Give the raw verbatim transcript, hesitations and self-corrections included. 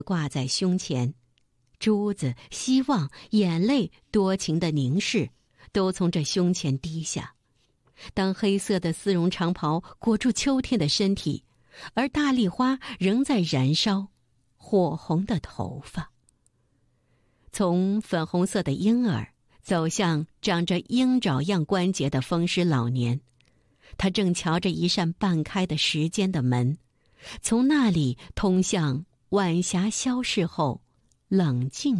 挂在胸前，珠子、希望、眼泪、多情的凝视，都从这胸前滴下。当黑色的丝绒长袍裹住秋天的身体，而大丽花仍在燃烧火红的头发。从粉红色的婴儿走向长着鹰爪样关节的风湿老年，他正瞧着一扇半开的时间的门，从那里通向晚霞消逝后冷静